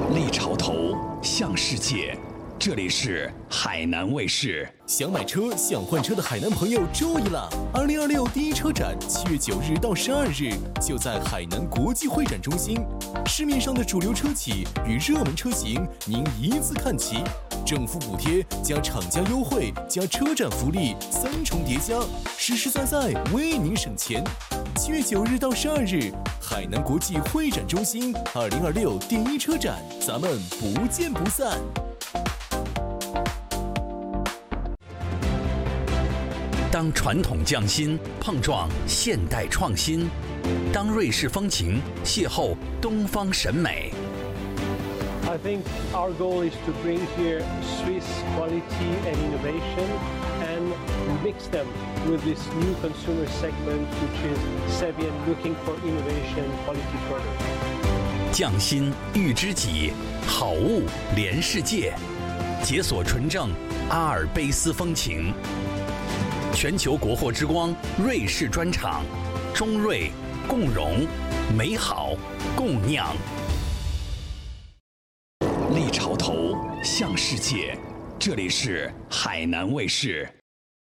立潮头，向世界。这里是海南卫视。 想买车、想换车的海南朋友注意了！2026第一车展7月9日到12日就在海南国际会展中心，市面上的主流车企与热门车型您一字看齐，政府补贴加厂家优惠加车展福利3重叠加，实实在在为您省钱。7月9日到12日，海南国际会展中心2026第一车展，咱们不见不散。 当传统匠心碰撞现代创新，当瑞士风情邂逅东方审美。 I think our goal is to bring here Swiss quality and innovation and mix them with this new consumer segment, which is savvy and looking for innovation and quality product. 匠心遇知己，好物连世界，解锁纯正阿尔卑斯风情。全球国货之光瑞士专场，中瑞共荣，美好共酿。立潮头，向世界。这里是海南卫视。